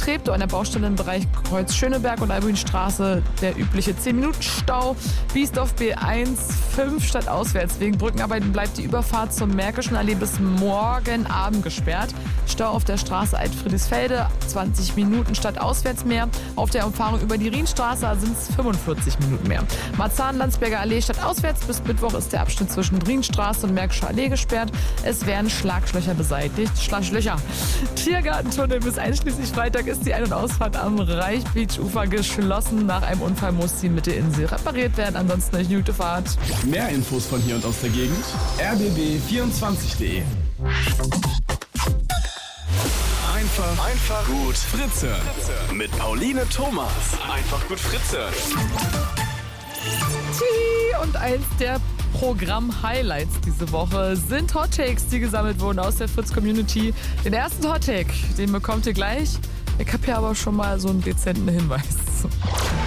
Treptow an der Baustelle im Bereich Kreuz Schöneberg und Albuinstraße der übliche 10-Minuten-Stau. Biesdorf B1 5 stadtauswärts. Wegen Brückenarbeiten bleibt die Überfahrt zur Märkischen Allee bis morgen Abend gesperrt. Stau auf der Straße Alt-Friedrichsfelde, 20 Minuten stadtauswärts mehr. Auf der Umfahrung über die Rienstraße sind es 45 Minuten mehr. Marzahn-Landsberger Allee stadtauswärts. Bis Mittwoch ist der Abschnitt zwischen Rienstraße und Märkische Allee gesperrt. Es werden Schlaglöcher beseitigt. Schlaglöcher. Tiergartentunnel bis einschließlich Freitag ist die Ein- und Ausfahrt am Reichbeach-Ufer geschlossen. Nach einem Unfall muss die Mittelinsel repariert werden. Ansonsten eine gute Fahrt. Mehr Infos von hier und aus der Gegend rbb24.de. Einfach gut Fritze. Mit Pauline Thomas. Einfach gut Fritze. Und eins der Programm-Highlights diese Woche sind Hot Takes, die gesammelt wurden aus der Fritz-Community. Den ersten Hot Take, den bekommt ihr gleich. Ich habe hier aber schon mal so einen dezenten Hinweis.